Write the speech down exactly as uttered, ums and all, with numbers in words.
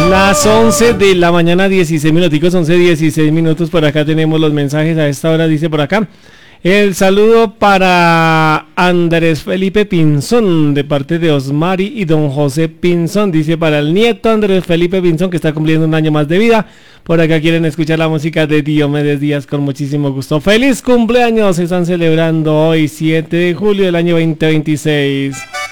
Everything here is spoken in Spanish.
Las once de la mañana, dieciséis minuticos, once, dieciséis minutos. Por acá tenemos los mensajes a esta hora, dice por acá. El saludo para Andrés Felipe Pinzón, de parte de Osmari y don José Pinzón. Dice para el nieto Andrés Felipe Pinzón, que está cumpliendo un año más de vida. Por acá quieren escuchar la música de Diomedes Díaz con muchísimo gusto. ¡Feliz cumpleaños! Se están celebrando hoy, siete de julio del año veinte veintiséis.